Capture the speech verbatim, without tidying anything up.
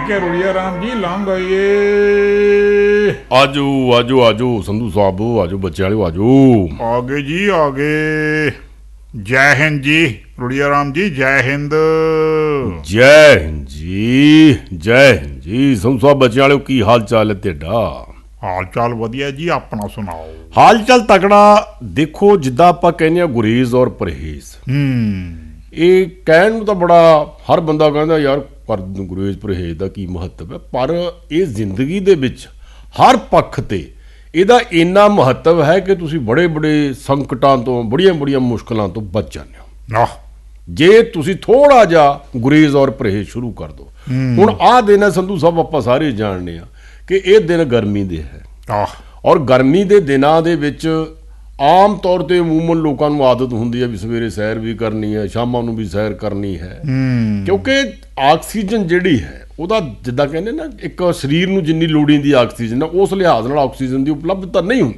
ਕਿ ਰੁੜੀਆ ਰਾਮ ਜੀ ਲੰਘ ਆਈਏ। ਆਜੋ ਆਜੋ ਆਜੋ ਸੰਧੂ ਸਾਹਿਬ, ਆਜੋ ਬੱਚੇ ਵਾਲਿਓ ਆਜੋ। ਆ ਗਏ ਜੀ ਆ ਗਏ। ਜੈ ਹਿੰਦ ਜੀ ਰੁੜੀਆ ਰਾਮ ਜੀ, ਜੈ ਹਿੰਦ। ਜੈ ਹਿੰਦ ਜੀ, ਜੈ ਹਿੰਦ ਜੀ। ਸੰਧੂ ਸਾਹਿਬ ਬੱਚੇ ਵਾਲਿਓ ਕੀ ਹਾਲ ਚਾਲ ਹੈ ਤੁਹਾਡਾ? ਹਾਲ ਚਾਲ ਵਧੀਆ ਜੀ, ਆਪਣਾ ਸੁਣਾਓ। ਹਾਲ ਚਾਲ ਤਕੜਾ। ਦੇਖੋ ਜਿੱਦਾਂ ਆਪਾਂ ਕਹਿੰਦੇ ਆ ਗੁਰੇਜ਼ ਔਰ ਪਰਹੇਜ਼, ਹੂੰ ਇਹ ਕਹਿਣ ਨੂੰ ਤਾਂ ਬੜਾ ਹਰ ਬੰਦਾ ਕਹਿੰਦਾ ਯਾਰ ਪਰ ਗੁਰੇਜ਼ ਪਰਹੇਜ਼ ਦਾ ਕੀ ਮਹੱਤਵ ਹੈ, ਪਰ ਇਹ ਜ਼ਿੰਦਗੀ ਦੇ ਵਿੱਚ ਹਰ ਪੱਖ ਤੇ ਇਹਦਾ ਇੰਨਾ ਮਹੱਤਵ ਹੈ ਕਿ ਤੁਸੀਂ ਬੜੇ ਬੜੇ ਸੰਕਟਾਂ ਤੋਂ, ਬੜੀਆਂ ਬੜੀਆਂ ਮੁਸ਼ਕਲਾਂ ਤੋਂ ਬਚ ਜਾਂਦੇ ਹੋ ਆਹ ਜੇ ਤੁਸੀਂ ਥੋੜਾ ਜਿਹਾ ਗੁਰੇਜ਼ ਔਰ ਪਰਹੇਜ਼ ਸ਼ੁਰੂ ਕਰ ਦਿਓ। ਹੁਣ ਆਹ ਦਿਨ ਹੈ ਸੰਧੂ ਸਾਹਿਬ, ਆਪਾਂ ਸਾਰੇ ਜਾਣਦੇ ਆ ਕਿ ਇਹ ਦਿਨ ਗਰਮੀ ਦੇ ਹੈ। ਆਹ ਔਰ ਗਰਮੀ ਦੇ ਦਿਨਾਂ ਦੇ ਵਿੱਚ ਆਮ ਤੌਰ ਤੇ ਅਮੂਮਨ ਲੋਕਾਂ ਨੂੰ ਆਦਤ ਹੁੰਦੀ ਹੈ ਵੀ ਸਵੇਰੇ ਸੈਰ ਵੀ ਕਰਨੀ ਹੈ, ਸ਼ਾਮਾਂ ਨੂੰ ਵੀ ਸੈਰ ਕਰਨੀ ਹੈ, ਕਿਉਂਕਿ ਆਕਸੀਜਨ ਜਿਹੜੀ ਹੈ ਉਹਦਾ ਜਿੱਦਾਂ ਕਹਿੰਦੇ ਨਾ ਇੱਕ ਸਰੀਰ ਨੂੰ ਜਿੰਨੀ ਲੋੜੀਂਦੀ ਆਕਸੀਜਨ ਹੈ ਉਸ ਲਿਹਾਜ਼ ਨਾਲ ਆਕਸੀਜਨ ਦੀ ਉਪਲਬਧਤਾ ਨਹੀਂ ਹੁੰਦੀ।